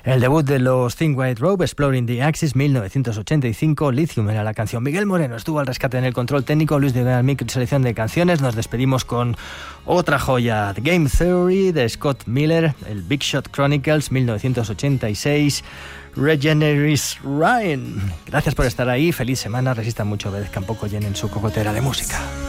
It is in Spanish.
El debut de los Thin White Rope, Exploring the Axis, 1985, Lithium era la canción. Miguel Moreno estuvo al rescate en el control técnico, Luis de Vega al micro y selección de canciones. Nos despedimos con otra joya, The Game Theory de Scott Miller, el Big Shot Chronicles, 1986, Regeneris Ryan. Gracias por estar ahí, feliz semana, resistan mucho, obedezcan poco, llenen su cocotera de música.